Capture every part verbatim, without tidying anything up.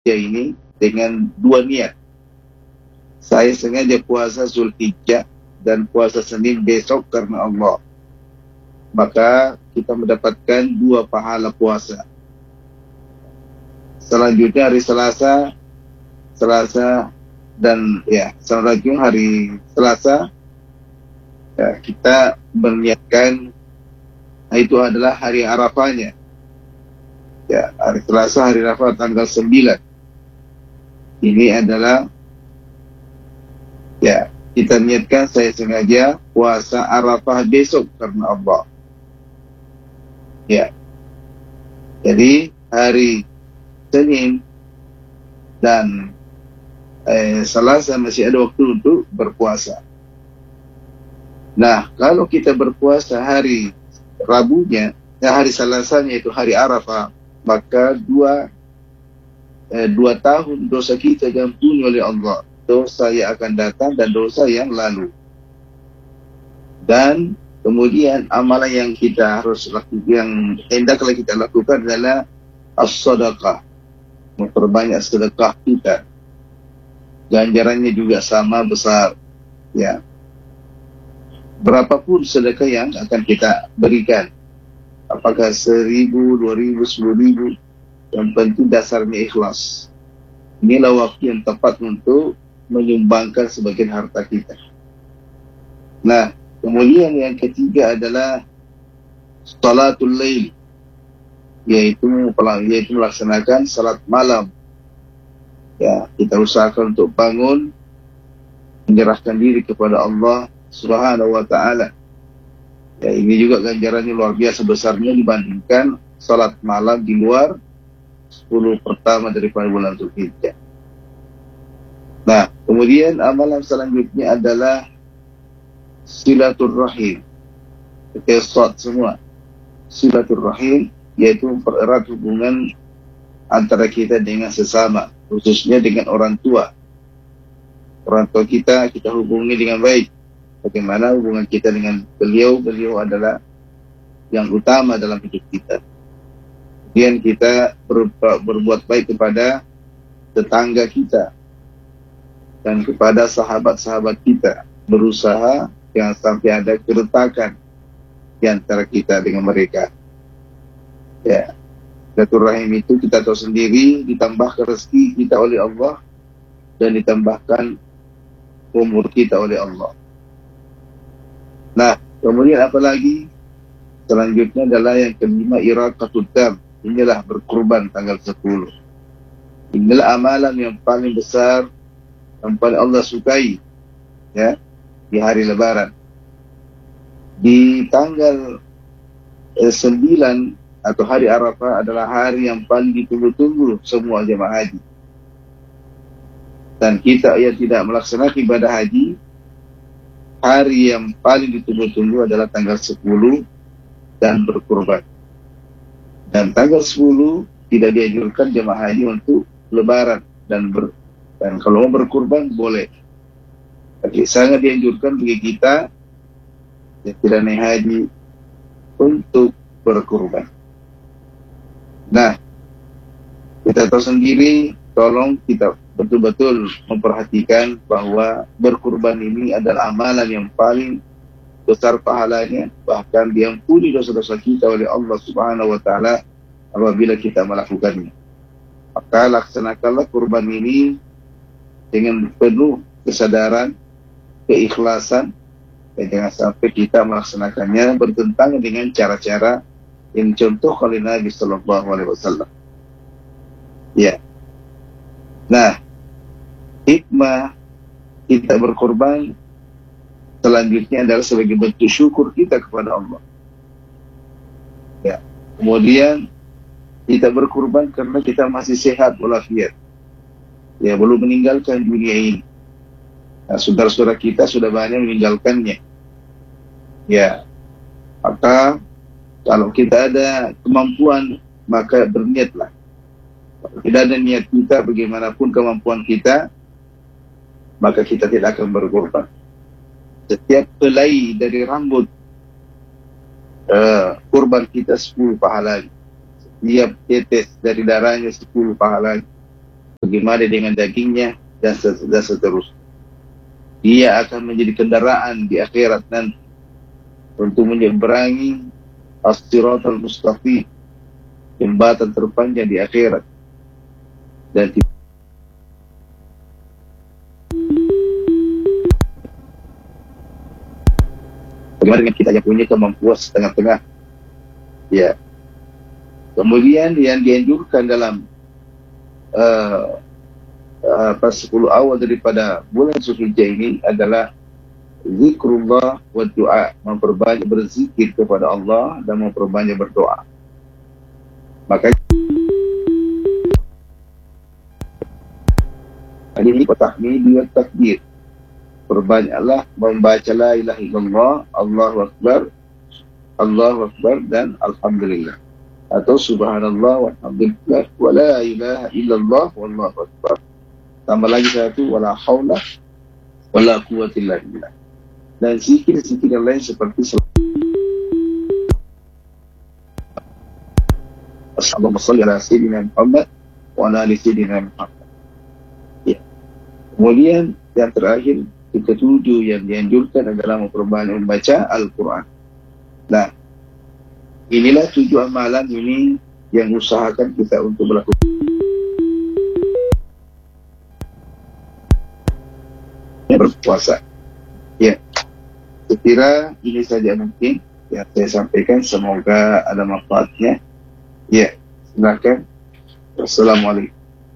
Zulhijjah ini dengan dua niat. Saya sengaja puasa Zulhijjah dan puasa Senin besok karena Allah. Maka kita mendapatkan dua pahala puasa. Selanjutnya hari Selasa, Selasa dan ya selanjutnya hari Selasa ya, kita meniatkan itu adalah hari Arafahnya. Ya, hari Selasa hari Arafah tanggal sembilan. Ini adalah ya kita niatkan saya sengaja puasa Arafah besok karena Allah. Ya. Jadi hari Senin dan eh, Selasa masih ada waktu untuk berpuasa. Nah, kalau kita berpuasa hari Rabunya, ya hari Selasanya itu hari Arafah, maka dua eh, dua tahun dosa kita diampuni oleh Allah. Dosa yang akan datang dan dosa yang lalu. Dan kemudian amalan yang kita harus lakukan, yang hendaklah kita lakukan adalah as-sadaqah, memperbanyak sedekah kita. Ganjarannya juga sama besar. Ya, berapapun sedekah yang akan kita berikan, apakah seribu, dua ribu, sepuluh ribu, yang penting dasarnya ikhlas. Inilah waktu yang tepat untuk menyumbangkan sebagian harta kita. Nah, kemudian yang ketiga adalah salatul lail, yaitu yaitu melaksanakan salat malam. Ya, kita usahakan untuk bangun, menyerahkan diri kepada Allah Subhanahu wa taala. Ya, ini juga ganjarannya luar biasa besarnya dibandingkan salat malam di luar sepuluh pertama daripada bulan Zulhijjah. Nah, kemudian amalan selanjutnya adalah silaturrahim. Kesot semua. Silaturrahim yaitu mempererat hubungan antara kita dengan sesama, khususnya dengan orang tua. Orang tua kita, kita hubungi dengan baik. Bagaimana hubungan kita dengan beliau? Beliau adalah yang utama dalam hidup kita. Kemudian kita ber, berbuat baik kepada tetangga kita dan kepada sahabat-sahabat kita. Berusaha jangan sampai ada keretakan di antara kita dengan mereka. Ya, silaturahim itu kita tahu sendiri, ditambahkan rezeki kita oleh Allah dan ditambahkan umur kita oleh Allah. Nah, kemudian apa lagi? Selanjutnya adalah yang kelima, iraqatud dam. Inilah berkurban tanggal sepuluh. Inilah amalan yang paling besar, yang paling Allah sukai, ya, di hari Lebaran. Di tanggal eh, sembilan atau hari Arafah adalah hari yang paling ditunggu-tunggu semua jemaah haji. Dan kita yang tidak melaksanakan ibadah haji, hari yang paling ditunggu-tunggu adalah tanggal sepuluh dan berkurban. Dan tanggal sepuluh tidak dianjurkan jemaah haji untuk lebaran dan ber, dan kalau mau berkurban boleh. Tapi sangat dianjurkan bagi kita yang tidak naik haji untuk berkurban. Nah, kita tahu sendiri, tolong kita betul-betul memperhatikan bahwa berkurban ini adalah amalan yang paling besar pahalanya, bahkan diampuni dosa-dosa kita oleh Allah Subhanahu wa taala apabila kita melakukannya. Maka laksanakanlah kurban ini dengan penuh kesadaran, keikhlasan, dan jangan sampai kita melaksanakannya bertentangan dengan cara-cara yang contoh oleh Nabi Sallallahu Alaihi Wasallam. Ya. Nah, hikmah kita berkorban selanjutnya adalah sebagai bentuk syukur kita kepada Allah. Ya. Kemudian kita berkorban karena kita masih sehat walafiat. Ya, belum meninggalkan dunia ini. Nah, saudara-saudara kita sudah banyak meninggalkannya. Ya. Maka kalau kita ada kemampuan, maka berniatlah. Kalau tidak ada niat kita, bagaimanapun kemampuan kita, maka kita tidak akan berkorban. Setiap helai dari rambut uh, kurban kita sepuluh pahala. Setiap tetes dari darahnya sepuluh pahala. bagaimana dengan dagingnya, dan, set- dan seterusnya. Dia akan menjadi kendaraan di akhirat nanti untuk menyeberangi as-siratal mustaqim, jembatan terpanjang di akhirat. Dan bagaimana dengan kita yang punya kemampuan setengah-tengah, ya. Kemudian yang dianjurkan dalam uh, uh, pas sepuluh awal daripada bulan Zulhijjah ini adalah zikrullah wa doa, memperbanyak berzikir kepada Allah dan memperbanyak berdoa. Makanya ini tahmid wa takbir, perbanyaklah membaca la ilaha illallah, Allahu akbar, Allahu akbar, dan alhamdulillah, atau subhanallah walhamdulillah wa la ilaha illallah wallahu akbar. Tambah lagi satu, wala haula wala quwwata illa billah. Dan zikir-zikir yang lain seperti Allahumma shalli ala sayyidina Muhammad wa ala ali sayyidina Muhammad. Ya. Kemudian yang terakhir, ketujuh yang dianjurkan adalah memperbanyak membaca Al-Quran. Nah, inilah tujuh amalan ini yang usahakan kita untuk melakukan. Berpuasa. Ya. Sekira ini saja mungkin yang saya sampaikan, semoga ada manfaatnya. Ya, silakan. Assalamualaikum.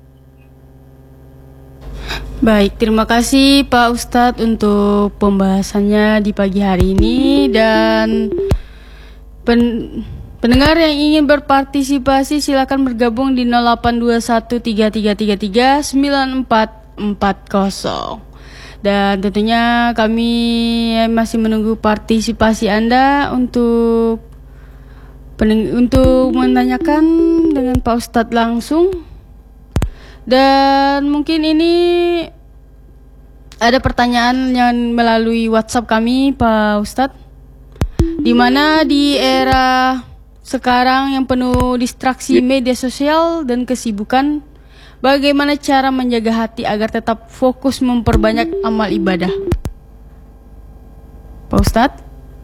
Baik, terima kasih Pak Ustadz untuk pembahasannya di pagi hari ini. Dan pen pendengar yang ingin berpartisipasi silakan bergabung di nol delapan dua satu tiga tiga tiga tiga sembilan empat empat nol. Dan tentunya kami masih menunggu partisipasi Anda untuk untuk menanyakan dengan Pak Ustadz langsung. Dan mungkin ini ada pertanyaan yang melalui WhatsApp kami, Pak Ustadz, di mana di era sekarang yang penuh distraksi media sosial dan kesibukan, bagaimana cara menjaga hati agar tetap fokus memperbanyak amal ibadah? Pak Ustadz?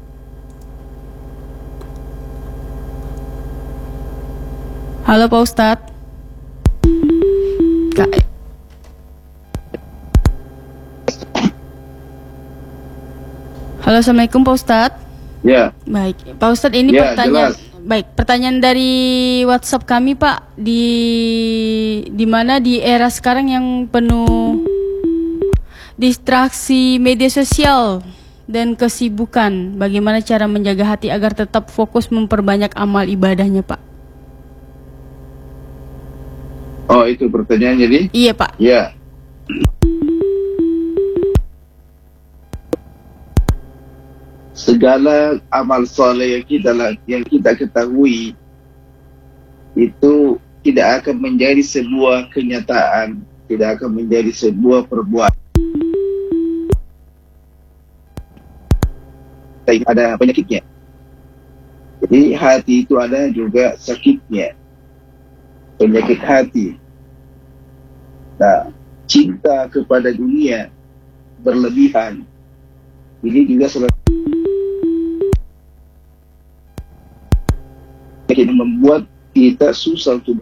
Halo Pak Ustadz? Kak. Halo, Assalamualaikum Pak Ustadz. Ya. Baik, Pak Ustadz, ini Ya, pertanyaan. jelas. Baik, pertanyaan dari WhatsApp kami, Pak, di di mana di era sekarang yang penuh distraksi media sosial dan kesibukan, bagaimana cara menjaga hati agar tetap fokus memperbanyak amal ibadahnya, Pak? Oh, itu pertanyaan jadi? Iya, Pak. Ya. Segala amal soleh yang kita yang kita ketahui itu tidak akan menjadi sebuah kenyataan, tidak akan menjadi sebuah perbuatan. Ada penyakitnya. Jadi hati itu ada juga sakitnya, penyakit hati. Nah, cinta kepada dunia berlebihan ini juga salah yang membuat kita susah untuk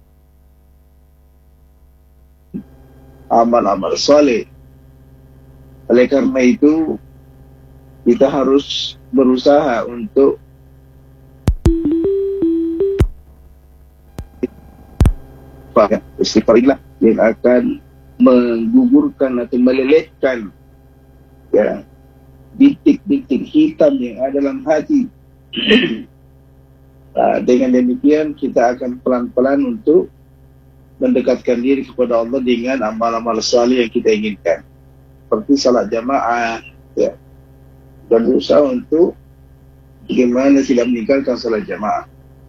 amal-amal saleh. Oleh karena itu kita harus berusaha untuk istighfar inilah yang akan menggugurkan atau melelehkan ya bintik-bintik hitam yang ada dalam hati. Nah, dengan demikian kita akan pelan-pelan untuk mendekatkan diri kepada Allah dengan amal-amal saleh yang kita inginkan, seperti salat jamaah, ya, dan berusaha untuk bagaimana tidak meninggalkan salat jamaah.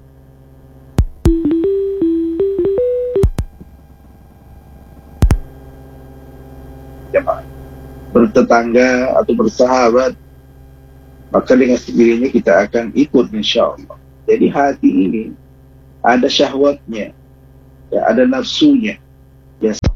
Jamaah bertetangga atau bersahabat, maka dengan sendirinya kita akan ikut insya Allah. Jadi hati ini ada syahwatnya, ya, ada nafsunya. biasa